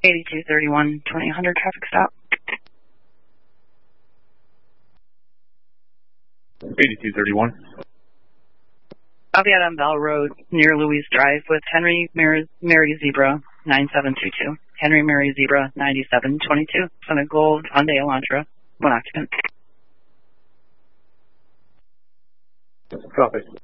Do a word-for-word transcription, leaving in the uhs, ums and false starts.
eighty-two thirty-one, twenty hundred traffic stop. eighty-two thirty-one. I'll be out on Bell Road near Louise Drive with Henry Mary, Mary Zebra nine seven two two. Henry Mary Zebra ninety-seven twenty-two. Son of Gold, Hyundai Elantra, one occupant. Copy.